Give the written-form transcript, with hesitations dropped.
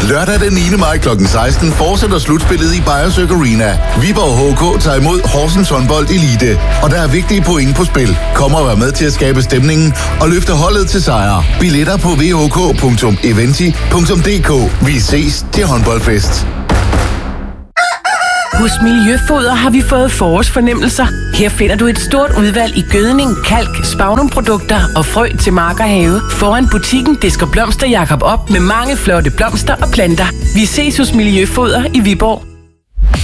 Lørdag den 9. maj kl. 16 fortsætter slutspillet i Beyersøk Arena. Viborg HK tager imod Horsens Håndbold Elite, og der er vigtige point på spil. Kom og vær med til at skabe stemningen og løfte holdet til sejr. Billetter på vhk.eventi.dk. Vi ses til håndboldfest. Hos Miljøfoder har vi fået forårsfornemmelser. Her finder du et stort udvalg i gødning, kalk, spagnumprodukter og frø til mark og have. Foran butikken disker Blomster Jakob op med mange flotte blomster og planter. Vi ses hos Miljøfoder i Viborg.